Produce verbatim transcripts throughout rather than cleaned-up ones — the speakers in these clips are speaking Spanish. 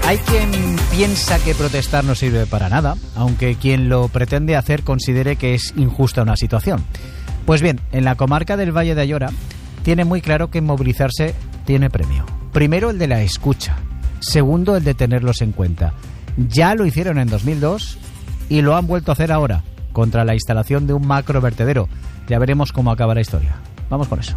Hay quien piensa que protestar no sirve para nada, aunque quien lo pretende hacer considere que es injusta una situación. Pues bien, en la comarca del Valle de Ayora tiene muy claro que movilizarse tiene premio. Primero, el de la escucha. Segundo, el de tenerlos en cuenta. Ya lo hicieron en dos mil dos y lo han vuelto a hacer ahora, contra la instalación de un macrovertedero. Ya veremos cómo acaba la historia. Vamos con eso.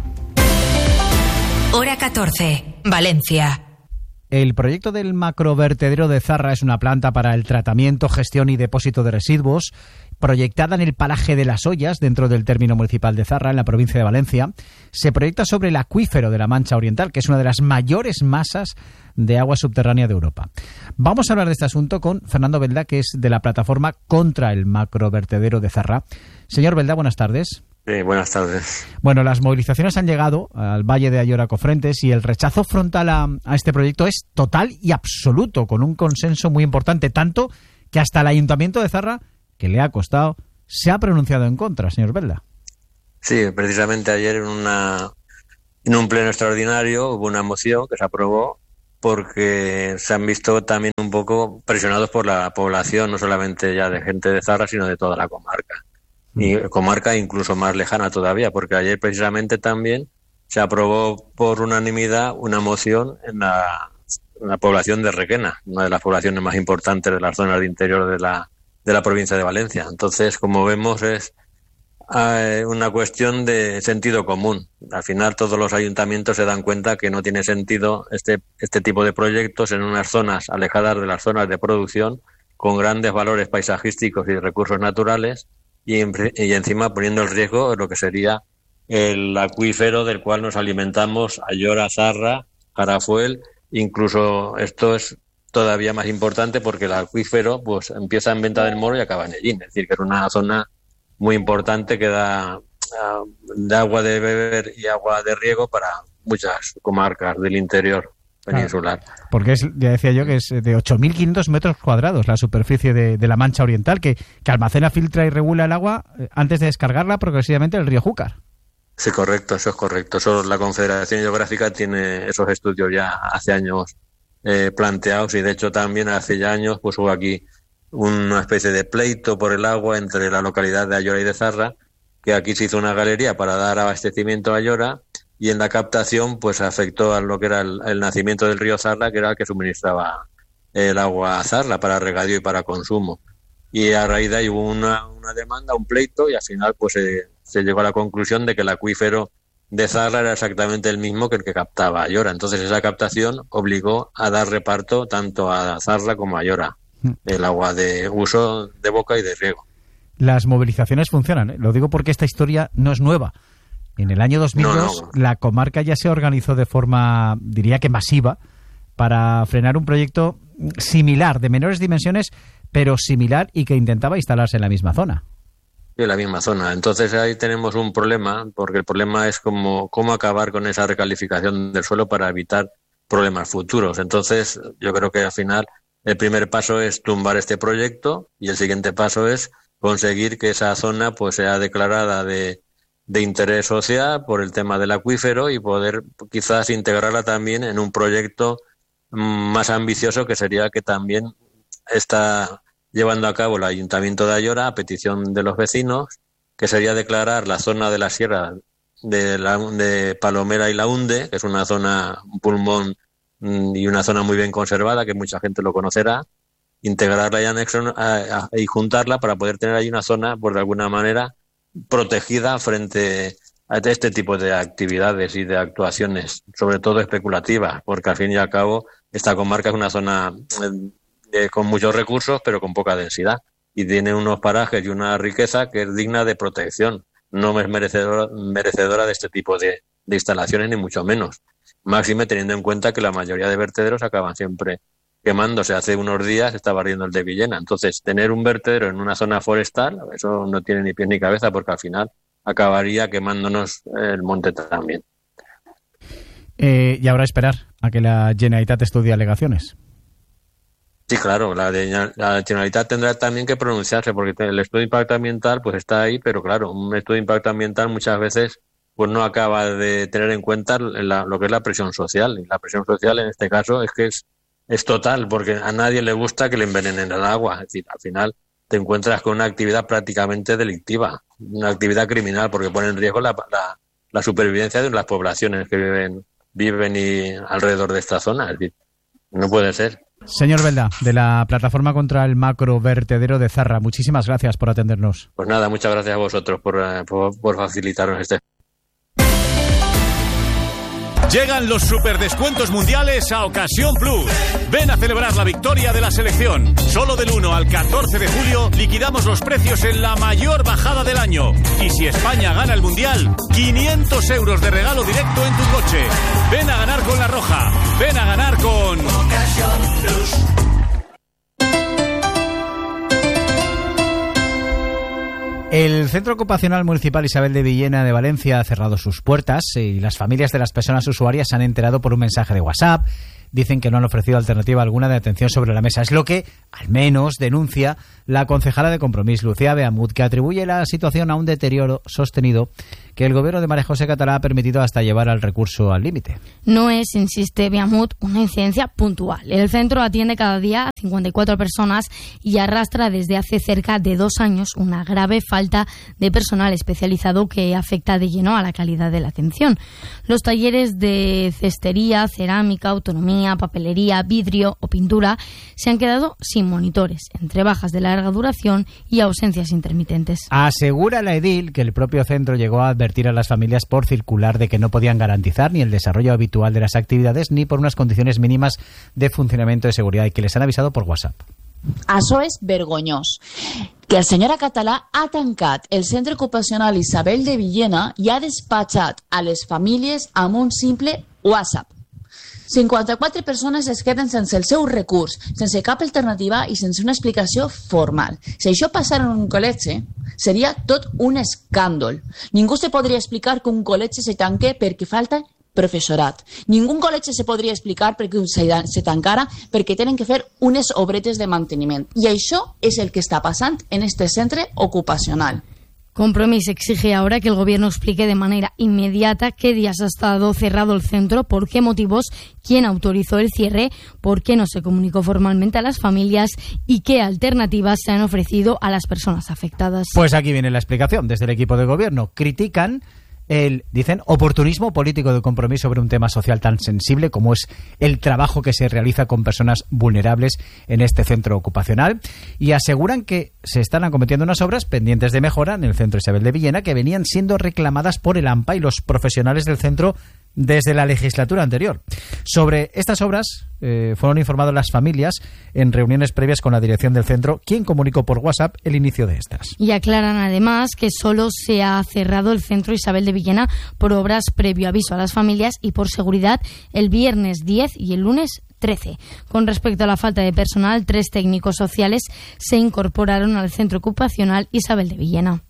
Hora catorce, Valencia. El proyecto del macrovertedero de Zarra es una planta para el tratamiento, gestión y depósito de residuos, proyectada en el paraje de Las Ollas, dentro del término municipal de Zarra, en la provincia de Valencia. Se proyecta sobre el acuífero de la Mancha Oriental, que es una de las mayores masas de agua subterránea de Europa. Vamos a hablar de este asunto con Fernando Belda, que es de la plataforma contra el macrovertedero de Zarra. Señor Belda, buenas tardes. Sí, buenas tardes. Bueno, las movilizaciones han llegado al Valle de Ayora Cofrentes y el rechazo frontal a, a este proyecto es total y absoluto, con un consenso muy importante, tanto que hasta el Ayuntamiento de Zarra, que le ha costado, se ha pronunciado en contra, señor Belda. Sí, precisamente ayer en, una, en un pleno extraordinario hubo una moción que se aprobó porque se han visto también un poco presionados por la población, no solamente ya de gente de Zarra, sino de toda la comarca. Y comarca incluso más lejana todavía, porque ayer precisamente también se aprobó por unanimidad una moción en la, en la población de Requena, una de las poblaciones más importantes de las zonas de interior de la, de la provincia de Valencia. Entonces, como vemos, es eh, una cuestión de sentido común. Al final todos los ayuntamientos se dan cuenta que no tiene sentido este, este tipo de proyectos en unas zonas alejadas de las zonas de producción, con grandes valores paisajísticos y recursos naturales, Y, y encima poniendo en riesgo lo que sería el acuífero del cual nos alimentamos, Ayora, Zarra, Jarafuel. Incluso esto es todavía más importante porque el acuífero pues empieza en Venta del Moro y acaba en Ellín, es decir, que es una zona muy importante que da uh, de agua de beber y agua de riego para muchas comarcas del interior peninsular. Claro, porque es, ya decía yo que es de ocho mil quinientos metros cuadrados la superficie de, de la Mancha Oriental, que, que almacena, filtra y regula el agua antes de descargarla progresivamente del río Júcar. Sí, correcto, eso es correcto. Eso, la Confederación Hidrográfica tiene esos estudios ya hace años eh, planteados, y de hecho también hace ya años pues hubo aquí una especie de pleito por el agua entre la localidad de Ayora y de Zarra, que aquí se hizo una galería para dar abastecimiento a Ayora, y en la captación pues afectó a lo que era el, el nacimiento del río Zarra, que era el que suministraba el agua a Zarra para regadío y para consumo. Y a raíz de ahí hubo una, una demanda, un pleito, y al final pues eh, se llegó a la conclusión de que el acuífero de Zarra era exactamente el mismo que el que captaba Ayora. Entonces esa captación obligó a dar reparto tanto a Zarra como a Ayora, el agua de uso de boca y de riego. Las movilizaciones funcionan, ¿eh? Lo digo porque esta historia no es nueva. En el año dos mil dos, no, no. La comarca ya se organizó de forma, diría que masiva, para frenar un proyecto similar, de menores dimensiones, pero similar, y que intentaba instalarse en la misma zona. Sí, en la misma zona. Entonces ahí tenemos un problema, porque el problema es cómo, cómo acabar con esa recalificación del suelo para evitar problemas futuros. Entonces yo creo que al final el primer paso es tumbar este proyecto, y el siguiente paso es conseguir que esa zona pues sea declarada de de interés social por el tema del acuífero, y poder quizás integrarla también en un proyecto más ambicioso, que sería que también está llevando a cabo el Ayuntamiento de Ayora a petición de los vecinos, que sería declarar la zona de la sierra de, la, de Palomera y Laúnde, que es una zona, un pulmón y una zona muy bien conservada, que mucha gente lo conocerá, integrarla y anexo a, a, y juntarla para poder tener ahí una zona, pues de alguna manera, protegida frente a este tipo de actividades y de actuaciones, sobre todo especulativas, porque al fin y al cabo esta comarca es una zona eh, con muchos recursos pero con poca densidad, y tiene unos parajes y una riqueza que es digna de protección. No es merecedora, merecedora de este tipo de, de instalaciones, ni mucho menos, máxime teniendo en cuenta que la mayoría de vertederos acaban siempre quemándose. Hace unos días estaba ardiendo el de Villena. Entonces, tener un vertedero en una zona forestal, eso no tiene ni pies ni cabeza, porque al final acabaría quemándonos el monte también. Eh, y ahora esperar a que la Generalitat estudie alegaciones. Sí, claro, la, de, la Generalitat tendrá también que pronunciarse, porque el estudio de impacto ambiental pues está ahí, pero claro, un estudio de impacto ambiental muchas veces pues no acaba de tener en cuenta la, lo que es la presión social. Y la presión social en este caso es que es es total, porque a nadie le gusta que le envenenen el agua. Es decir, al final te encuentras con una actividad prácticamente delictiva, una actividad criminal, porque pone en riesgo la, la, la supervivencia de las poblaciones que viven, viven y alrededor de esta zona. Es decir, no puede ser. Señor Belda, de la Plataforma contra el Macrovertedero de Zarra, muchísimas gracias por atendernos. Pues nada, muchas gracias a vosotros por, por, por facilitarnos este. Llegan los superdescuentos mundiales a Ocasión Plus. Ven a celebrar la victoria de la selección. Solo del uno al catorce de julio liquidamos los precios en la mayor bajada del año. Y si España gana el mundial, quinientos euros de regalo directo en tu coche. Ven a ganar con La Roja. Ven a ganar con Ocasión Plus. El Centro Ocupacional Municipal Isabel de Villena de Valencia ha cerrado sus puertas y las familias de las personas usuarias se han enterado por un mensaje de WhatsApp. Dicen que no han ofrecido alternativa alguna de atención sobre la mesa. Es lo que, al menos, denuncia la concejala de Compromís, Lucía Beamut, que atribuye la situación a un deterioro sostenido que el gobierno de María José Catalá ha permitido hasta llevar al recurso al límite. No es, insiste Beamut, una incidencia puntual. El centro atiende cada día a cincuenta y cuatro personas y arrastra desde hace cerca de dos años una grave falta de personal especializado que afecta de lleno a la calidad de la atención. Los talleres de cestería, cerámica, autonomía, papelería, vidrio o pintura se han quedado sin monitores, entre bajas de larga duración y ausencias intermitentes. Asegura la edil que el propio centro llegó a advertir a las familias por circular de que no podían garantizar ni el desarrollo habitual de las actividades ni por unas condiciones mínimas de funcionamiento de seguridad y que les han avisado por WhatsApp. Això és vergonyós. Que el senyor Català ha tancat el centre ocupacional Isabel de Villena i ha despatxat a les famílies amb un simple WhatsApp. cinquanta-quatre persones es queden sense el seu recurs, sense cap alternativa i sense una explicació formal. Si això passara en un col·legi, seria tot un escàndol. Ningú se podria explicar que un col·legi se tanque perquè falta professorat. Ningú col·legi se podria explicar perquè se, se tancara perquè tenen que fer unes obretes de manteniment. I això és el que està passant en este centre ocupacional. Compromís exige ahora que el gobierno explique de manera inmediata qué días ha estado cerrado el centro, por qué motivos, quién autorizó el cierre, por qué no se comunicó formalmente a las familias y qué alternativas se han ofrecido a las personas afectadas. Pues aquí viene la explicación desde el equipo de gobierno. Critican el, dicen, oportunismo político de Compromís sobre un tema social tan sensible como es el trabajo que se realiza con personas vulnerables en este centro ocupacional y aseguran que se están acometiendo unas obras pendientes de mejora en el centro Isabel de Villena que venían siendo reclamadas por el AMPA y los profesionales del centro desde la legislatura anterior. Sobre estas obras eh, fueron informadas las familias en reuniones previas con la dirección del centro, quien comunicó por WhatsApp el inicio de estas. Y aclaran además que solo se ha cerrado el centro Isabel de Villena por obras previo aviso a las familias y por seguridad el viernes diez y el lunes trece. Con respecto a la falta de personal, tres técnicos sociales se incorporaron al centro ocupacional Isabel de Villena.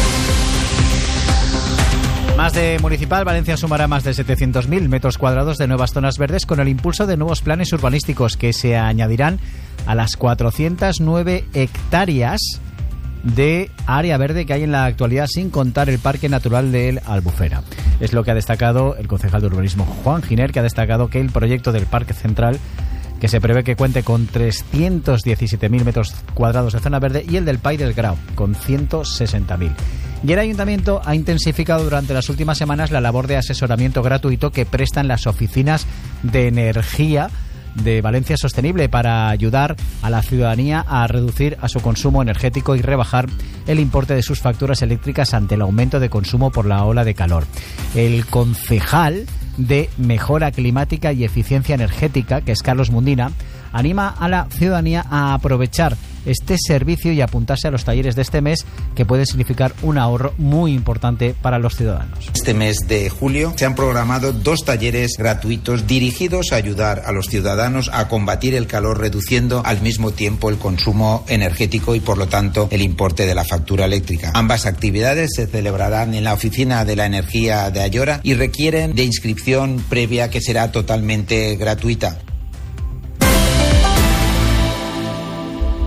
Más de municipal, Valencia sumará más de setecientos mil metros cuadrados de nuevas zonas verdes con el impulso de nuevos planes urbanísticos que se añadirán a las cuatrocientas nueve hectáreas de área verde que hay en la actualidad, sin contar el Parque Natural de El Albufera. Es lo que ha destacado el concejal de urbanismo Juan Giner, que ha destacado que el proyecto del Parque Central, que se prevé que cuente con trescientos diecisiete mil metros cuadrados de zona verde, y el del Pai del Grau, con ciento sesenta mil. Y el Ayuntamiento ha intensificado durante las últimas semanas la labor de asesoramiento gratuito que prestan las oficinas de energía de Valencia Sostenible para ayudar a la ciudadanía a reducir a su consumo energético y rebajar el importe de sus facturas eléctricas ante el aumento de consumo por la ola de calor. El concejal de Mejora Climática y Eficiencia Energética, que es Carlos Mundina, anima a la ciudadanía a aprovechar este servicio y apuntarse a los talleres de este mes, que puede significar un ahorro muy importante para los ciudadanos. Este mes de julio se han programado dos talleres gratuitos dirigidos a ayudar a los ciudadanos a combatir el calor, reduciendo al mismo tiempo el consumo energético y por lo tanto el importe de la factura eléctrica. Ambas actividades se celebrarán en la Oficina de la Energía de Ayora y requieren de inscripción previa que será totalmente gratuita.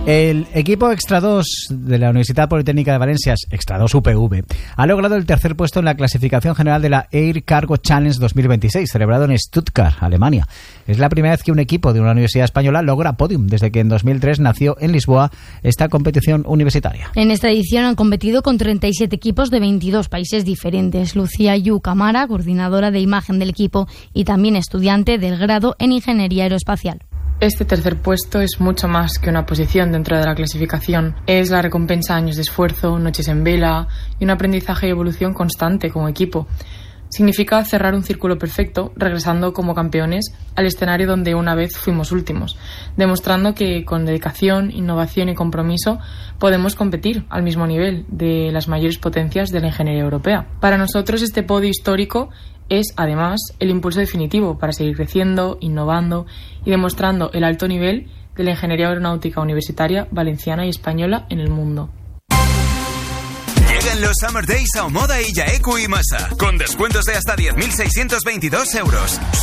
El equipo Extra dos de la Universidad Politécnica de Valencia, Extra dos U P V, ha logrado el tercer puesto en la clasificación general de la Air Cargo Challenge dos mil veintiséis, celebrado en Stuttgart, Alemania. Es la primera vez que un equipo de una universidad española logra podium, desde que en dos mil tres nació en Lisboa esta competición universitaria. En esta edición han competido con treinta y siete equipos de veintidós países diferentes. Lucía Yu Camara, coordinadora de imagen del equipo y también estudiante del grado en Ingeniería Aeroespacial. Este tercer puesto es mucho más que una posición dentro de la clasificación. Es la recompensa de años de esfuerzo, noches en vela y un aprendizaje y evolución constante como equipo. Significa cerrar un círculo perfecto, regresando como campeones al escenario donde una vez fuimos últimos, demostrando que con dedicación, innovación y compromiso podemos competir al mismo nivel de las mayores potencias de la ingeniería europea. Para nosotros este podio histórico es, además, el impulso definitivo para seguir creciendo, innovando y demostrando el alto nivel de la ingeniería aeronáutica universitaria valenciana y española en el mundo. Llegan los Summer Days a Omoda y Yaeku y Masa, con descuentos de hasta diez mil seiscientos veintidós euros.